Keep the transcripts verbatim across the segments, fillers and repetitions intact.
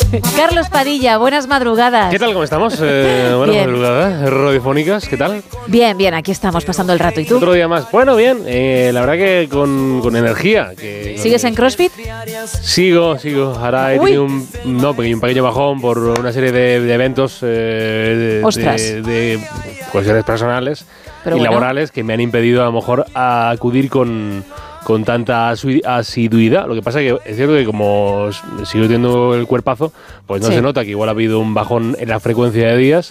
Carlos Padilla, buenas madrugadas. ¿Qué tal? ¿Cómo estamos? Eh, buenas Bien. madrugadas radiofónicas, ¿qué tal? Bien, bien, aquí estamos pasando el rato. ¿Y tú? Otro día más. Bueno, bien, eh, la verdad que con, con energía. Que, ¿Sigues en CrossFit? Sigo, sigo. Ahora he Uy. tenido un, no, pequeño, un pequeño bajón por una serie de, de eventos eh, de, Ostras. de, de cuestiones personales Pero y bueno. laborales que me han impedido a lo mejor a acudir con, con tanta asu- asiduidad. Lo que pasa es que es cierto que como s- sigo teniendo el cuerpazo, pues no Sí. se nota que igual ha habido un bajón en la frecuencia de días.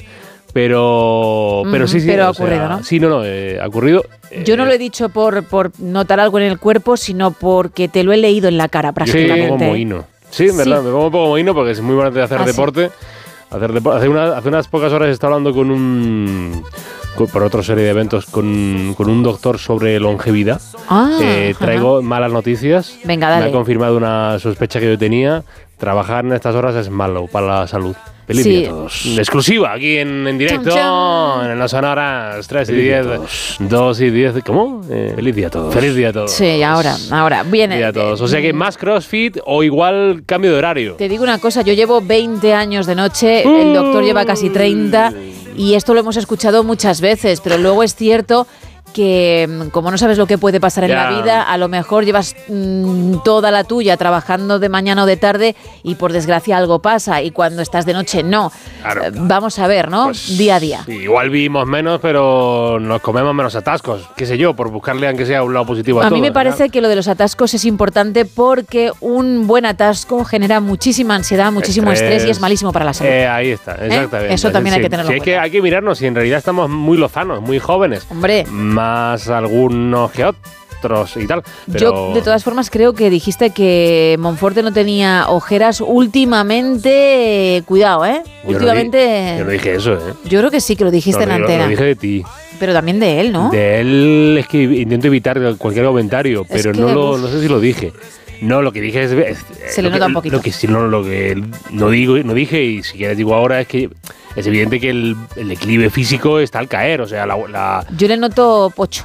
Pero, pero Mm, sí, sí. pero ha o sea, ocurrido, ¿no? Sí, no, no, eh, ha ocurrido. eh, Yo no lo he dicho por, por notar algo en el cuerpo, sino porque te lo he leído en la cara Sí, prácticamente. me pongo mohino. Sí, en verdad, Sí. me pongo un poco mohino porque es muy bueno de hacer Ah, sí. deporte. Hacer depo- hace, una- hace unas pocas horas estaba hablando con un. con- por otra serie de eventos, con, con un doctor sobre longevidad. Ah, Eh, ajá. traigo malas noticias. Venga, Me dale. ha confirmado una sospecha que yo tenía. Trabajar en estas horas es malo para la salud. Feliz Sí. día a todos. Exclusiva, aquí en, en directo, Chum, chum. en las sonoras tres y Feliz día a diez, todos. dos y diez. ¿Cómo? Eh, Feliz día a todos. Feliz día a todos. Sí, ahora, ahora. Viene. Feliz día a todos. O sea que más CrossFit o igual cambio de horario. Te digo una cosa, yo llevo veinte años de noche, el doctor lleva casi treinta y esto lo hemos escuchado muchas veces, pero luego es cierto que mm, como no sabes lo que puede pasar en Ya. la vida, a lo mejor llevas mm, toda la tuya trabajando de mañana o de tarde y por desgracia algo pasa y cuando estás de noche no. Claro. Eh, Vamos a ver, ¿no? Pues, día a día. sí, igual vivimos menos, pero nos comemos menos atascos. Qué sé yo, por buscarle aunque sea un lado positivo a, A todo. mí me ¿verdad? parece que lo de los atascos es importante porque un buen atasco genera muchísima ansiedad, muchísimo estrés, y es malísimo para la salud. Eh, ahí está, exactamente. Eso también hay Sí, que tenerlo sí, en hay que, cuenta. hay que mirarnos y en realidad estamos muy lozanos, muy jóvenes. Hombre. Más algunos que otros y tal. Pero Yo, de todas formas, creo que dijiste que Monforte no tenía ojeras últimamente. eh, Cuidado, ¿eh? yo no últimamente. di- yo no dije eso, ¿eh? Yo creo que sí que lo dijiste Lo- en lo- antena. Lo dije de ti. Pero también de él, ¿no? De él es que intento evitar cualquier comentario, Es pero que, no, lo, uf. no sé si lo dije. No, lo que dije es. es- Se lo le que- nota un poquito. Lo que, sí, no, lo que no, digo, no dije, y si quieres digo ahora, es que es evidente que el, el equilibrio físico está al caer. O sea, la, la- Yo le noto pocho.